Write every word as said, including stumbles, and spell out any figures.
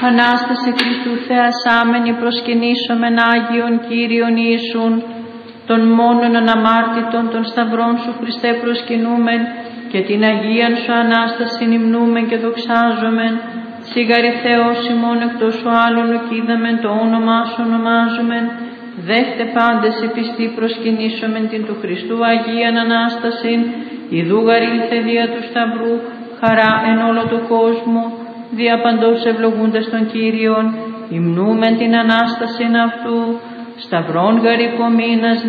Ανάσταση Χριστού θεασάμενη προσκυνήσομεν Άγιον Κύριον Ιησούν, των μόνον αναμάρτητων των σταυρών σου Χριστέ προσκυνούμεν, και την Αγίαν σου Ανάσταση υμνούμεν και δοξάζομεν. Σιγαρη Θεός ημών εκτός σου άλλον ουκίδαμεν, το όνομά σου ονομάζομεν. Δέχτε πάντες οι πιστοί προσκυνήσομεν την του Χριστού Αγίαν Ανάστασιν, ιδού γαρήλθε δια του σταυρού, χαρά εν όλο του κόσμου, δια παντός ευλογούντας τον Κύριον, υμνούμεν την Ανάστασιν αυτού, σταυρών γαρυπομείνας